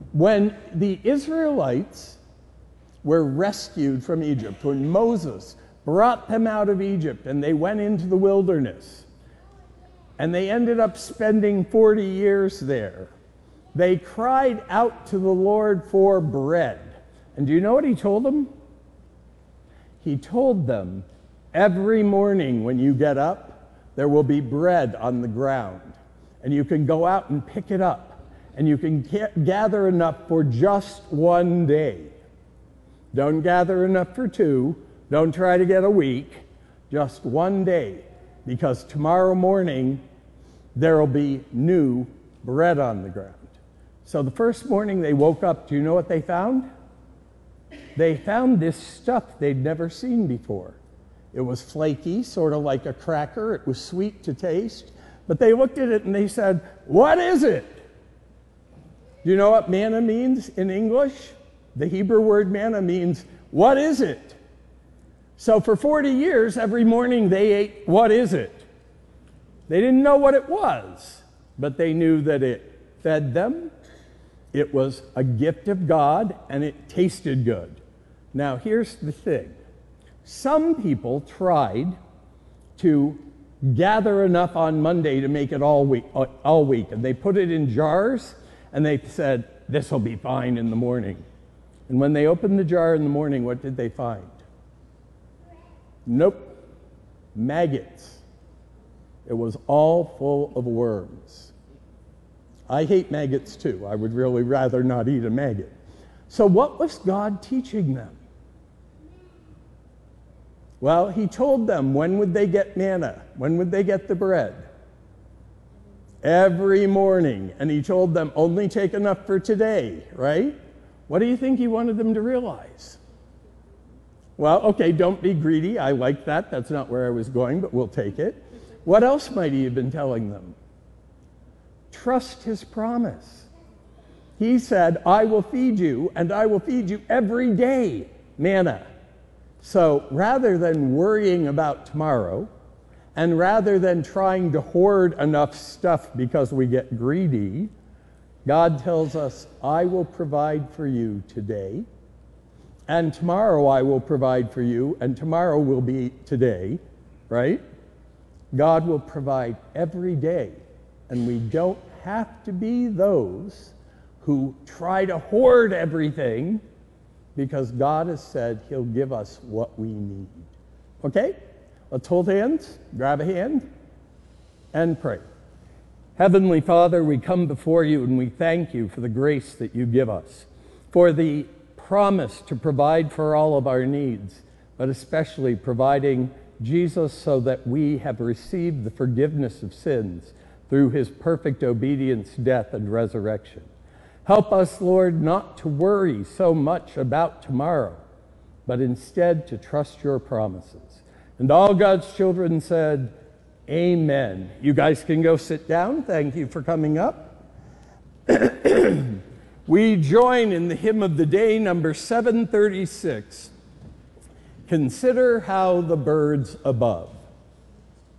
When the Israelites were rescued from Egypt, when Moses brought them out of Egypt and they went into the wilderness, and they ended up spending 40 years there, they cried out to the Lord for bread. And do you know what he told them? He told them, every morning when you get up, there will be bread on the ground, and you can go out and pick it up. And you can gather enough for just one day. Don't gather enough for 2. Don't try to get a week. Just one day. Because tomorrow morning, there will be new bread on the ground. So the first morning they woke up, do you know what they found? They found this stuff they'd never seen before. It was flaky, sort of like a cracker. It was sweet to taste. But they looked at it and they said, what is it? Do you know what manna means in English? The Hebrew word manna means, what is it? So for 40 years, every morning they ate, what is it? They didn't know what it was, but they knew that it fed them, it was a gift of God, and it tasted good. Now here's the thing. Some people tried to gather enough on Monday to make it all week, and they put it in jars, and they said, this will be fine in the morning. And when they opened the jar in the morning, what did they find? Nope. Maggots. It was all full of worms. I hate maggots too. I would really rather not eat a maggot. So what was God teaching them? Well, he told them, when would they get manna? When would they get the bread? Every morning. And he told them, only take enough for today, right? What do you think he wanted them to realize? Well, okay, don't be greedy. I like that. That's not where I was going, but we'll take it. What else might he have been telling them? Trust his promise. He said, I will feed you, and I will feed you every day, manna. So rather than worrying about tomorrow, and rather than trying to hoard enough stuff because we get greedy, God tells us, I will provide for you today, and tomorrow I will provide for you, and tomorrow will be today, right? God will provide every day, and we don't have to be those who try to hoard everything, because God has said he'll give us what we need. Okay? Let's hold hands, grab a hand, and pray. Heavenly Father, we come before you and we thank you for the grace that you give us, for the promise to provide for all of our needs, but especially providing Jesus so that we have received the forgiveness of sins through his perfect obedience, death, and resurrection. Help us, Lord, not to worry so much about tomorrow, but instead to trust your promises. And all God's children said, amen. You guys can go sit down. Thank you for coming up. We join in the hymn of the day, number 736. Consider how the birds above.